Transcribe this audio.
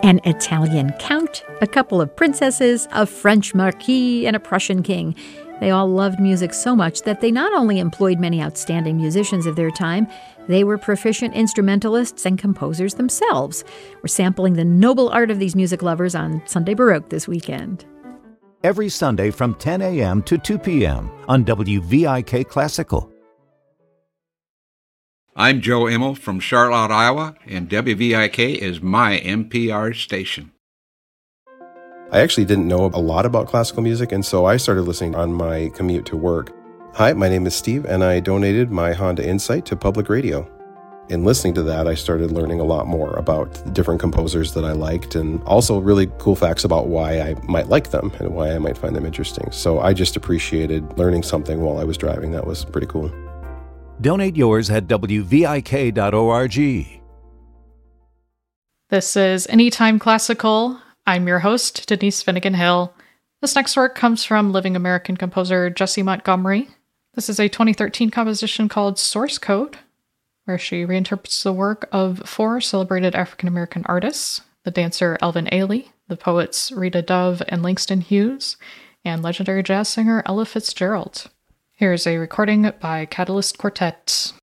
An Italian count, a couple of princesses, a French marquis, and a Prussian king. They all loved music so much that they not only employed many outstanding musicians of their time, they were proficient instrumentalists and composers themselves. We're sampling the noble art of these music lovers on Sunday Baroque this weekend. Every Sunday from 10 a.m. to 2 p.m. on WVIK Classical. I'm Joe Immel from Charlotte, Iowa, and WVIK is my NPR station. I actually didn't know a lot about classical music, and so I started listening on my commute to work. Hi, my name is Steve, and I donated my Honda Insight to public radio. In listening to that, I started learning a lot more about the different composers that I liked, and also really cool facts about why I might like them and why I might find them interesting. So I just appreciated learning something while I was driving. That was pretty cool. Donate yours at WVIK.org. This is Anytime Classical. I'm your host, Denise Finnegan Hill. This next work comes from living American composer Jessie Montgomery. This is a 2013 composition called Source Code, where she reinterprets the work of 4 celebrated African-American artists, the dancer Elvin Ailey, the poets Rita Dove and Langston Hughes, and legendary jazz singer Ella Fitzgerald. Here's a recording by Catalyst Quartet.